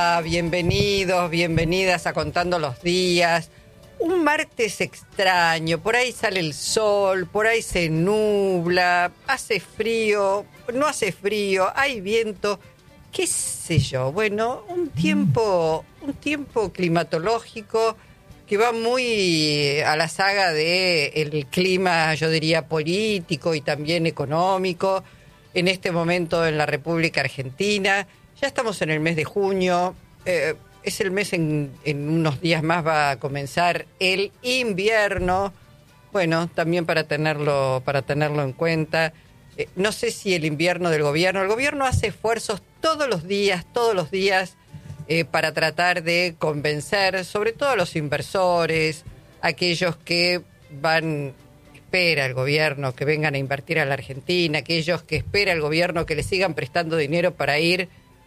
Bienvenidos, bienvenidas a Contando los Días. Un martes extraño, por ahí sale el sol, por ahí se nubla, hace frío, no hace frío, hay viento, qué sé yo. Bueno, un tiempo climatológico que va muy a la saga de el clima, yo diría, político y también económico en este momento en la República Argentina. Ya estamos en el mes de junio, es el mes en unos días más va a comenzar el invierno. Bueno, también para tenerlo en cuenta. No sé si el invierno del gobierno, el gobierno hace esfuerzos todos los días, para tratar de convencer, sobre todo a los inversores, aquellos que espera el gobierno que vengan a invertir a la Argentina, aquellos que espera el gobierno que le sigan prestando dinero para ir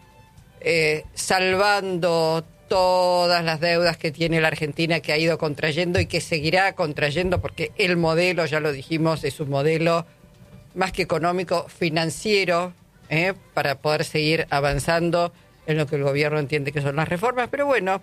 salvando todas las deudas que tiene la Argentina, que ha ido contrayendo y que seguirá contrayendo, porque el modelo, ya lo dijimos, es un modelo más que económico, financiero, para poder seguir avanzando en lo que el gobierno entiende que son las reformas. Pero bueno,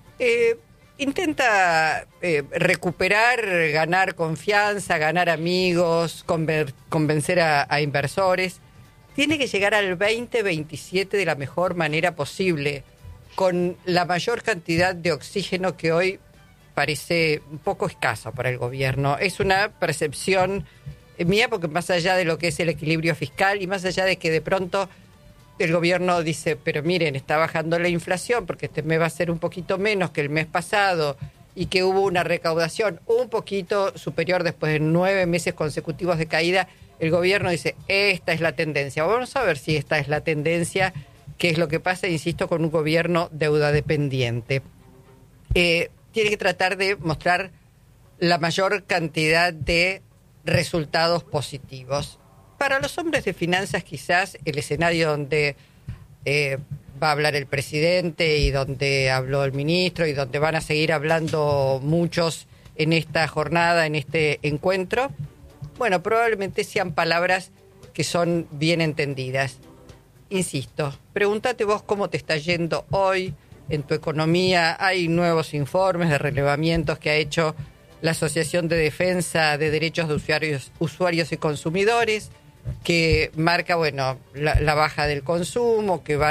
intenta recuperar, ganar confianza, ganar amigos, convencer a inversores. Tiene que llegar al 2027 de la mejor manera posible, con la mayor cantidad de oxígeno que hoy parece un poco escaso para el gobierno. Es una percepción mía, porque más allá de lo que es el equilibrio fiscal y más allá de que de pronto el gobierno dice, pero miren, está bajando la inflación porque este mes va a ser un poquito menos que el mes pasado y que hubo una recaudación un poquito superior después de 9 meses consecutivos de caída, el gobierno dice, esta es la tendencia. Vamos a ver si esta es la tendencia, que es lo que pasa, insisto, con un gobierno deuda dependiente. Tiene que tratar de mostrar la mayor cantidad de resultados positivos. Para los hombres de finanzas, quizás el escenario donde va a hablar el presidente y donde habló el ministro y donde van a seguir hablando muchos en esta jornada, en este encuentro, bueno, probablemente sean palabras que son bien entendidas. Insisto, pregúntate vos cómo te está yendo hoy en tu economía. Hay nuevos informes de relevamientos que ha hecho la Asociación de Defensa de Derechos de Usuarios y Consumidores, que marca, bueno, la baja del consumo, que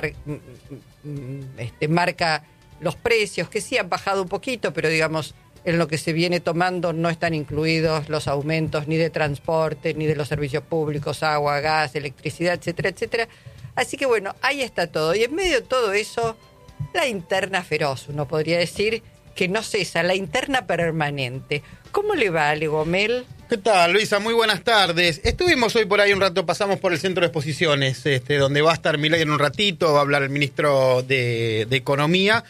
marca los precios, que sí han bajado un poquito, pero digamos, en lo que se viene tomando no están incluidos los aumentos ni de transporte, ni de los servicios públicos, agua, gas, electricidad, etcétera, etcétera. Así que bueno, ahí está todo. Y en medio de todo eso, la interna feroz, uno podría decir, que no cesa, la interna permanente. ¿Cómo le va, Ale Gomel? ¿Qué tal, Luisa? Muy buenas tardes. Estuvimos hoy por ahí un rato, pasamos por el centro de exposiciones, donde va a estar Milei en un ratito, va a hablar el ministro de Economía.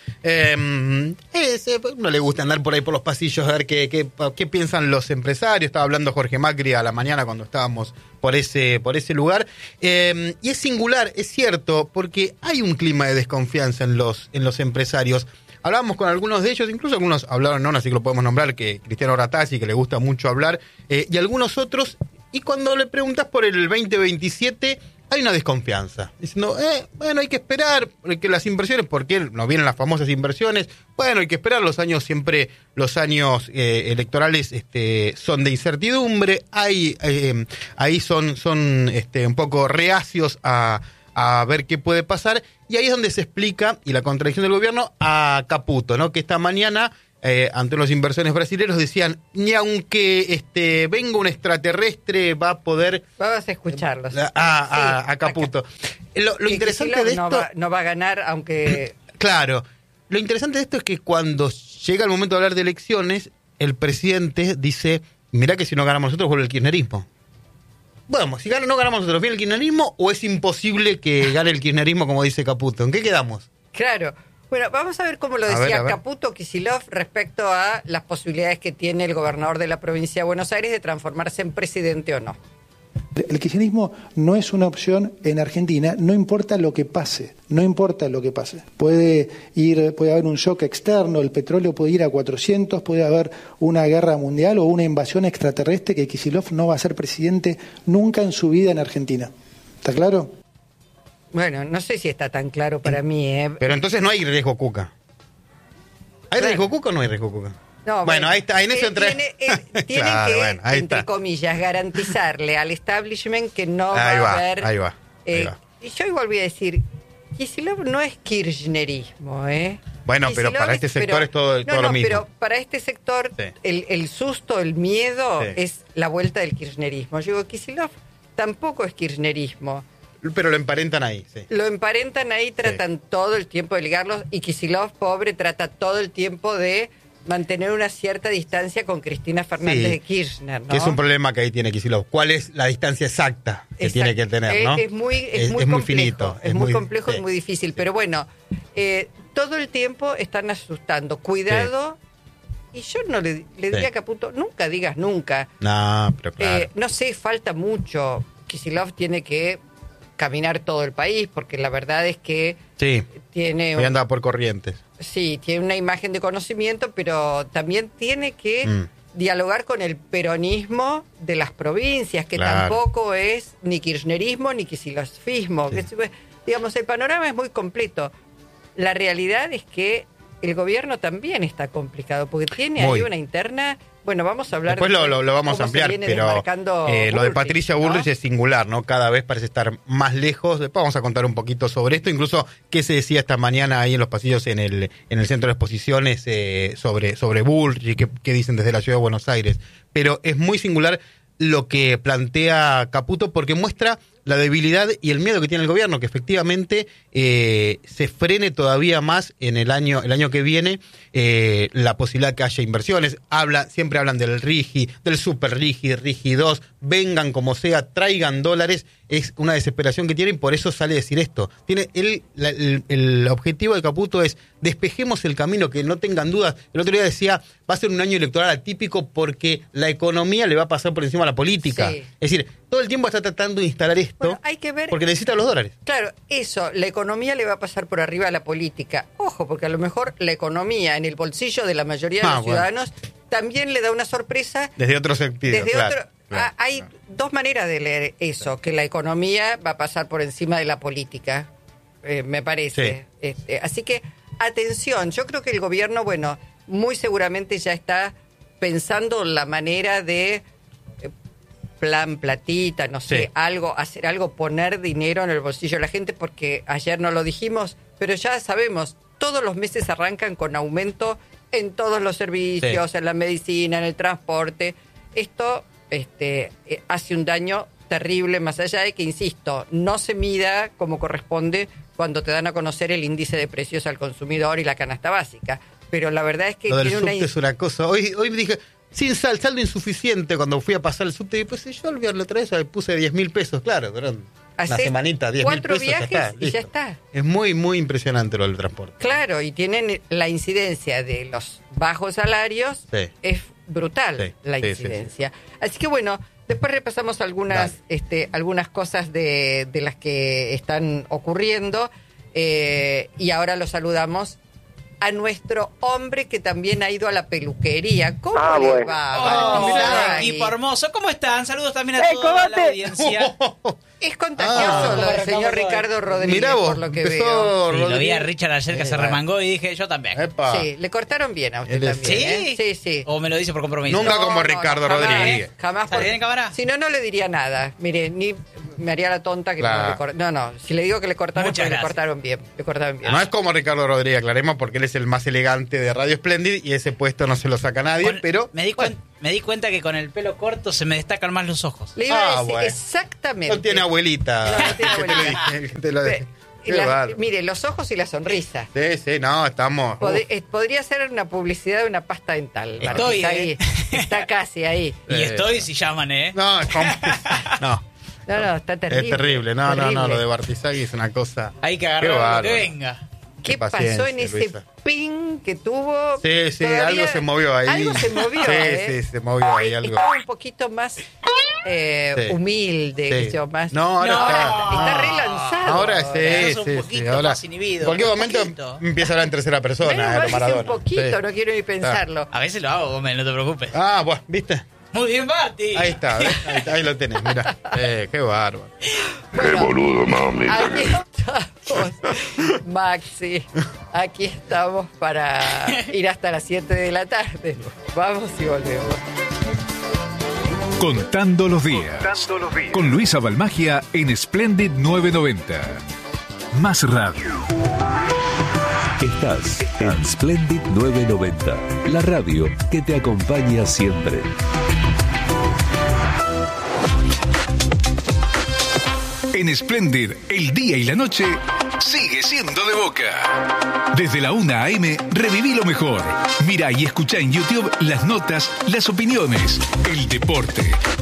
No le gusta andar por ahí por los pasillos a ver qué piensan los empresarios. Estaba hablando Jorge Macri a la mañana cuando estábamos por ese lugar. Y es singular, es cierto, porque hay un clima de desconfianza en los empresarios. Hablábamos con algunos de ellos, incluso algunos hablaron, no, así que lo podemos nombrar, que Cristiano Rattazzi, que le gusta mucho hablar, y algunos otros, y cuando le preguntas por el 2027, hay una desconfianza, diciendo, bueno, hay que esperar, que las inversiones, porque no vienen las famosas inversiones, bueno, hay que esperar, los años electorales son de incertidumbre, ahí son un poco reacios a ver qué puede pasar, y ahí es donde se explica, y la contradicción del gobierno, a Caputo, ¿no? Que esta mañana, ante los inversores brasileños, decían, ni aunque venga un extraterrestre, va a poder... Vamos a escucharlos. A Caputo. Lo interesante de esto... No va a ganar, aunque... Claro. Lo interesante de esto es que cuando llega el momento de hablar de elecciones, el presidente dice, mirá que si no ganamos nosotros, vuelve el kirchnerismo. Bueno, si no ganamos nosotros, ¿viene el kirchnerismo o es imposible que gane el kirchnerismo, como dice Caputo? ¿En qué quedamos? Claro. Bueno, vamos a ver cómo lo decía Caputo Kicillof respecto a las posibilidades que tiene el gobernador de la provincia de Buenos Aires de transformarse en presidente o no. El kirchnerismo no es una opción en Argentina, no importa lo que pase, Puede haber un shock externo, el petróleo puede ir a 400, puede haber una guerra mundial o una invasión extraterrestre, que Kicillof no va a ser presidente nunca en su vida en Argentina. ¿Está claro? Bueno, no sé si está tan claro para mí, ¿eh? Pero entonces no hay riesgo Cuca. ¿Hay riesgo Cuca o no hay riesgo Cuca? No, bueno, ahí está, en eso entra. Tienen Claro, que, bueno, ahí entre está. comillas, garantizarle al establishment que no Ahí va a va, haber... ahí va. Y yo igual voy a decir, Kicillof no es kirchnerismo, ¿eh? Bueno, pero Kicillof para este sector es todo lo mismo. pero para este sector Sí. el susto, el miedo Sí. es la vuelta del kirchnerismo. Yo digo, Kicillof tampoco es kirchnerismo. Pero lo emparentan ahí, sí. Lo emparentan ahí, tratan todo el tiempo de ligarlos, y Kicillof, pobre, trata todo el tiempo de mantener una cierta distancia con Cristina Fernández Sí. de Kirchner, ¿no? Que es un problema que ahí tiene Kicillof. ¿Cuál es la distancia exacta que Exacto. tiene que tener, no? Es muy muy complejo, finito. es muy complejo, sí. es muy difícil. Pero bueno, todo el tiempo están asustando. Cuidado. Y yo no le diría a Caputo, nunca digas nunca. No, pero claro. No sé, falta mucho. Kicillof tiene que caminar todo el país, porque la verdad es que Sí, tiene... voy a andar por Corrientes. Sí, tiene una imagen de conocimiento, pero también tiene que dialogar con el peronismo de las provincias, que Claro. tampoco es ni kirchnerismo ni kicilofismo. Sí. Digamos, el panorama es muy completo. La realidad es que el gobierno también está complicado, porque tiene Muy. ahí una interna... Bueno, vamos a hablar Después lo vamos a cómo se ampliar, viene pero desmarcando lo de Bullrich, Patricia ¿no? Bullrich es singular, ¿no? Cada vez parece estar más lejos. Después vamos a contar un poquito sobre esto, incluso qué se decía esta mañana ahí en los pasillos en el centro de exposiciones sobre Bullrich, qué dicen desde la ciudad de Buenos Aires. Pero es muy singular lo que plantea Caputo, porque muestra la debilidad y el miedo que tiene el gobierno, que efectivamente se frene todavía más en el año que viene la posibilidad que haya inversiones. Siempre hablan del RIGI, del Super RIGI, RIGI 2, vengan como sea, traigan dólares. Es una desesperación que tienen, por eso sale a decir esto. Tiene el objetivo de Caputo es despejemos el camino, que no tengan dudas. El otro día decía, va a ser un año electoral atípico porque la economía le va a pasar por encima a la política. Sí. Es decir, todo el tiempo está tratando de instalar esto. Bueno, hay que ver... Porque necesita los dólares. Claro, eso, la economía le va a pasar por arriba a la política. Ojo, porque a lo mejor la economía en el bolsillo de la mayoría de los ciudadanos también le da una sorpresa. Desde otro sentido, Hay dos maneras de leer eso, que la economía va a pasar por encima de la política, me parece. Sí. Así que, atención, yo creo que el gobierno, bueno, muy seguramente ya está pensando la manera de... plan, platita, no sé, hacer algo, poner dinero en el bolsillo de la gente, porque ayer no lo dijimos, pero ya sabemos, todos los meses arrancan con aumento en todos los servicios, en la medicina, en el transporte. Esto hace un daño terrible, más allá de que, insisto, no se mida como corresponde cuando te dan a conocer el índice de precios al consumidor y la canasta básica. Pero la verdad es que lo del tiene subte es una cosa. Hoy dije... Sin saldo insuficiente cuando fui a pasar el subte. Y pues yo la otra vez le puse 10.000 pesos, claro, durante una semanita, 10.000 4 pesos. viajes ya está, y ya está. Es muy, muy impresionante lo del transporte. Claro, y tienen la incidencia de los bajos salarios, es brutal la incidencia. Así que bueno, después repasamos algunas cosas de las que están ocurriendo, y ahora lo saludamos a nuestro hombre que también ha ido a la peluquería. ¿Cómo le va? Hola, equipo hermoso. ¿Cómo están? Saludos también a toda la audiencia. Es contagioso lo del señor Ricardo Rodríguez, Mirá vos, por lo que veo. Sí, lo vi a Richard ayer que se remangó y dije, yo también. Epa. Sí, le cortaron bien a usted Él es- también. ¿Sí? Sí. ¿O me lo dice por compromiso? Nunca como Ricardo jamás, Rodríguez. Jamás. ¿Está bien en cámara? Si no, no le diría nada. Mire, ni me haría la tonta que Claro. no. Si le digo que le cortaron, Muchas pues le gracias. cortaron bien. Le cortaron bien. No es como Ricardo Rodríguez, aclaremos, porque él es el más elegante de Radio Splendid y ese puesto no se lo saca nadie, pero... Me di cuenta que con el pelo corto se me destacan más los ojos. Le iba a decir bueno. exactamente. No tiene abuelita. No tiene Que te lo abuelita. dije, que te lo dije. Qué Las- bárbaro. mire, los ojos y la sonrisa. Sí, no, estamos... Podría ser una publicidad de una pasta dental. Estoy, Marquis, ahí. Está casi ahí. Y estoy si llaman, ¿eh? No, es como... No, No, está terrible. es terrible. No, terrible. lo de Bartizagui es una cosa... Hay que Qué agarrar lo que bárbaro. venga. ¿Qué Paciencia, pasó en ese Luisa. ping que tuvo? Sí, Todavía- algo se movió ahí. Algo se movió, Sí, se movió ahí algo. Estaba un poquito más humilde, Sí. qué sé yo, más... No, ahora está relanzado. Ahora Sos un poquito ahora, más inhibido. en cualquier Un momento poquito. empieza a hablar en tercera persona, Menos mal lo que sea Maradona. un poquito, Sí. no quiero ni pensarlo. A veces lo hago, Gómez, no te preocupes. Ah, bueno, ¿viste? Muy bien, Marty. Ahí está, ¿ves? Ahí lo tenés, mira. Qué bárbaro. Bueno, Qué boludo, mami. ayer- estamos, Maxi. Aquí estamos para ir hasta las 7 de la tarde. Vamos y volvemos. Contando los días. Con Luisa Balmagia en Splendid 990. Más radio. Estás en Splendid 990, la radio que te acompaña siempre. En Splendid, el día y la noche sigue siendo de Boca. Desde la 1 a.m. reviví lo mejor. Mira y escucha en YouTube las notas, las opiniones, el deporte,